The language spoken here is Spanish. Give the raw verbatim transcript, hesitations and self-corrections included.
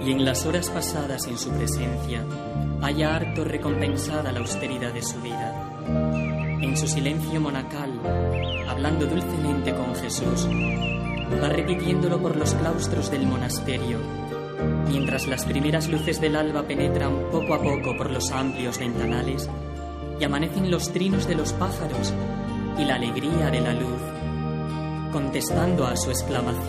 y en las horas pasadas en su presencia haya harto recompensada la austeridad de su vida. En su silencio monacal, hablando dulcemente con Jesús, va repitiéndolo por los claustros del monasterio, mientras las primeras luces del alba penetran poco a poco por los amplios ventanales y amanecen los trinos de los pájaros y la alegría de la luz, contestando a su exclamación: